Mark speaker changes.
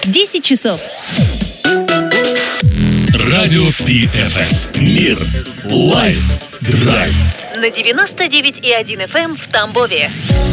Speaker 1: 10 часов.
Speaker 2: Радио PFM. Мир. Лайф. Драйв.
Speaker 1: На 99,1 FM в Тамбове.